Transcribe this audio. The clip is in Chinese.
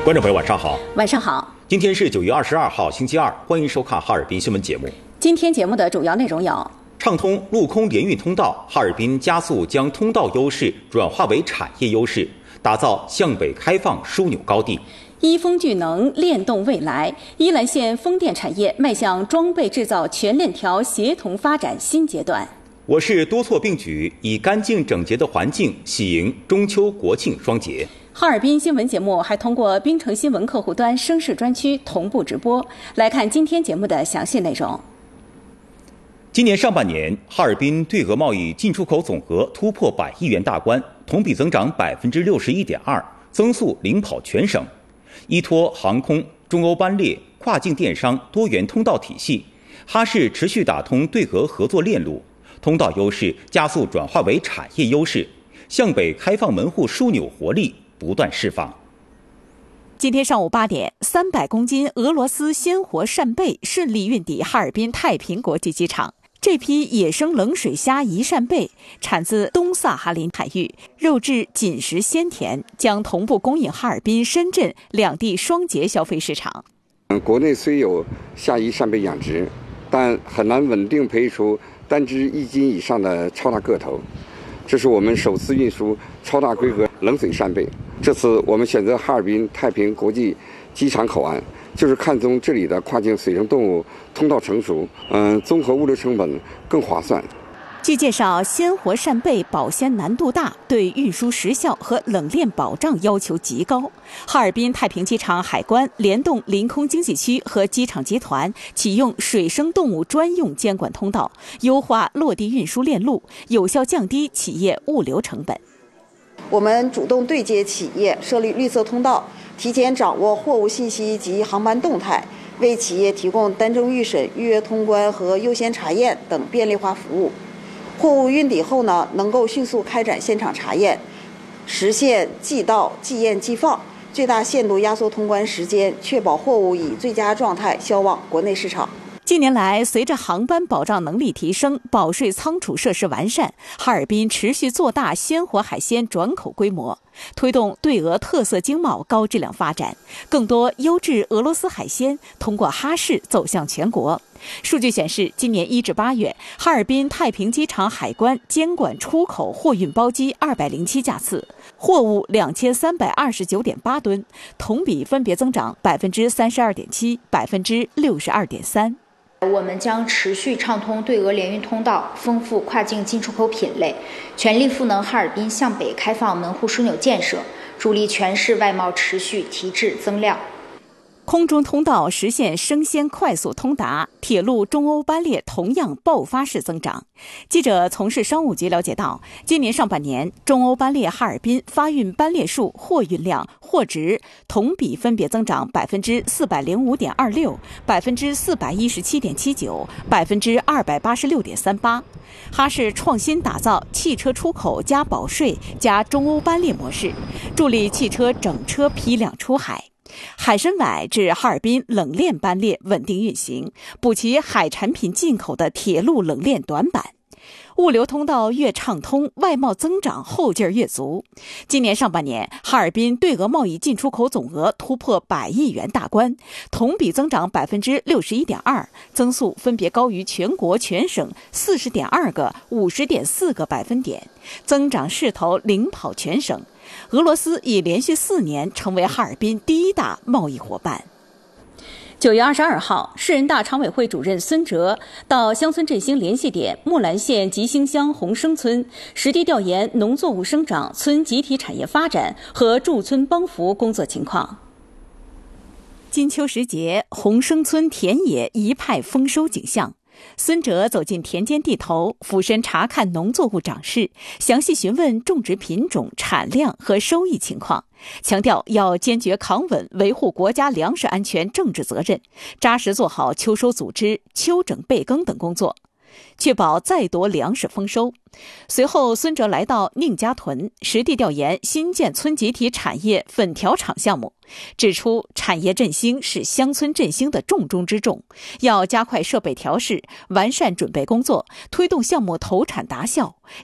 观众朋友晚上好。 晚上好。 今天是9月22号星期二，欢迎收看哈尔滨新闻节目。 今天节目的主要内容有： 畅通陆空联运通道，哈尔滨加速将通道优势转化为产业优势，打造向北开放枢纽高地。 一风聚能，链动未来，依兰县风电产业迈向装备制造全链条协同发展新阶段。 我市多措并举，以干净整洁的环境喜迎中秋国庆双节。 哈尔滨新闻节目还通过滨城新闻客户端声势专区同步直播。来看今天节目的详细内容。 今年上半年，哈尔滨对俄贸易进出口总额突破100亿元大关，同比增长61.2%，增速领跑全省。依托航空、中欧班列、跨境电商多元通道体系，哈市持续打通对俄合作链路，通道优势加速转化为产业优势，向北开放门户枢纽活力不断释放。 今天上午8点，300公斤俄罗斯鲜活扇贝顺利运抵哈尔滨太平国际机场。这批野生冷水虾宜扇贝产自东萨哈林海域，肉质紧实鲜甜，将同步供应哈尔滨、深圳两地双节消费市场。 国内虽有虾宜扇贝养殖，但很难稳定培育出单只1斤以上的超大个头。这是我们首次运输超大规格冷水扇贝。这次我们选择哈尔滨太平国际机场口岸，就是看中这里的跨境水生动物通道成熟，综合物流成本更划算。 据介绍，鲜活扇贝保鲜难度大，对运输时效和冷链保障要求极高。哈尔滨太平机场海关联动临空经济区和机场集团，启用水生动物专用监管通道，优化落地运输链路，有效降低企业物流成本。 我们主动对接企业，设立绿色通道，提前掌握货物信息及航班动态，为企业提供单证预审、预约通关和优先查验等便利化服务。货物运抵后呢，能够迅速开展现场查验，实现即到、即验、即放，最大限度压缩通关时间，确保货物以最佳状态销往国内市场。 近年来，随着航班保障能力提升，保税仓储设施完善，哈尔滨持续做大鲜活海鲜转口规模，推动对俄特色经贸高质量发展，更多优质俄罗斯海鲜通过哈市走向全国。数据显示，今年1至8月，哈尔滨太平机场海关监管出口货运包机207架次，货物2329.8吨，同比分别增长32.7%、62.3%。 我们将持续畅通对俄联运通道，丰富跨境进出口品类，全力赋能哈尔滨向北开放门户枢纽建设，助力全市外贸持续提质增量。 空中通道实现生鲜快速通达，铁路中欧班列同样爆发式增长。记者从市商务局了解到，今年上半年中欧班列哈尔滨发运班列数、货运量、货值同比分别增长405.26%、417.79%、286.38%。哈市创新打造汽车出口加保税加中欧班列模式，助力汽车整车批量出海。海参崴至哈尔滨冷链班列稳定运行，补齐海产品进口的铁路冷链短板。物流通道越畅通，外贸增长后劲儿越足。今年上半年，哈尔滨对俄贸易进出口总额突破100亿元大关，同比增长61.2%，增速分别高于全国全省40.2个、50.4个百分点，增长势头领跑全省。俄罗斯已连续4年成为哈尔滨第1大贸易伙伴。9月22号，市人大常委会主任孙哲到乡村振兴联系点木兰县吉兴乡洪生村实地调研农作物生长、村集体产业发展和驻村帮扶工作情况。金秋时节，洪生村田野一派丰收景象。孙哲走进田间地头，俯身查看农作物长势，详细询问种植品种、产量和收益情况，强调要坚决扛稳维护国家粮食安全政治责任，扎实做好秋收组织、秋整备耕等工作，确保再夺粮食丰收。随后，孙哲来到宁家屯，实地调研新建村集体产业粉条厂项目，指出产业振兴是乡村振兴的重中之重，要加快设备调试，完善准备工作，推动项目投产达效，